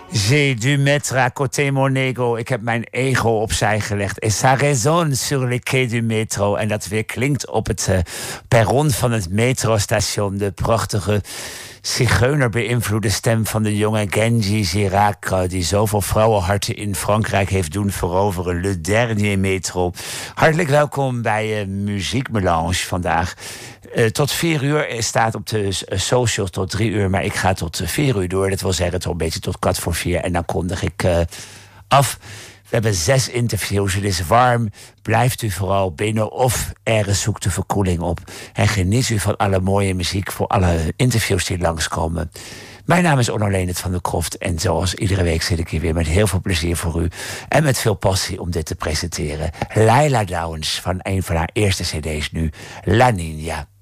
J'ai dû mettre à côté mon ego. Ik heb mijn ego opzij gelegd. Et ça résonne sur les quais du métro. En dat weer klinkt op het perron van het metrostation. De prachtige zigeuner-beïnvloede stem van de jonge Genji Girac, die zoveel vrouwenharten in Frankrijk heeft doen veroveren. Le dernier métro. Hartelijk welkom bij Muziek Melange vandaag. Tot 4 uur staat op de socials tot 3 uur, maar ik ga tot 4 uur door. Dat wil zeggen toch een beetje tot 4:15. En dan kondig ik af. We hebben 6 interviews, het is warm. Blijft u vooral binnen of ergens zoekt de verkoeling op. En geniet u van alle mooie muziek voor alle interviews die langskomen. Mijn naam is Onno Leendert van der Kroft. En zoals iedere week zit ik hier weer met heel veel plezier voor u. En met veel passie om dit te presenteren. Laila Downs van een van haar eerste cd's nu, La Niña.